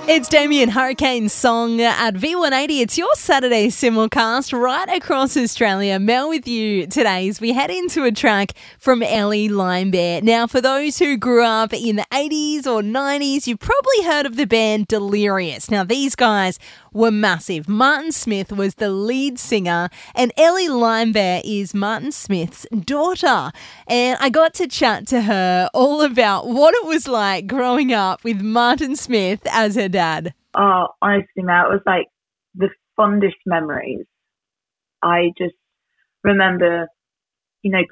It's Damien Hurricane's song at V180. It's your Saturday simulcast right across Australia. Mel with you today as we head into a track from Ellie Limebear. Now, for those who grew up in the 80s or 90s, you've probably heard of the band Delirious. Now, these guys were massive. Martin Smith was the lead singer and Ellie Limebear is Martin Smith's daughter. And I got to chat to her all about what it was like growing up with Martin Smith as her dad. Oh, honestly, Matt, it was like the fondest memories. I just remember,